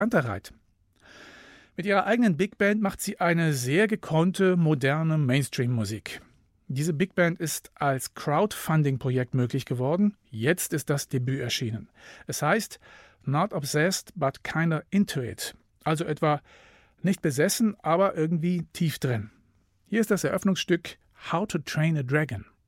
Kantereit. Mit ihrer eigenen Big Band macht sie eine sehr gekonnte, moderne Mainstream-Musik. Diese Big Band ist als Crowdfunding-Projekt möglich geworden. Jetzt ist das Debüt erschienen. Es heißt Not Obsessed, but Kinda Into It. Also etwa nicht besessen, aber irgendwie tief drin. Hier ist das Eröffnungsstück How to Train a Dragon.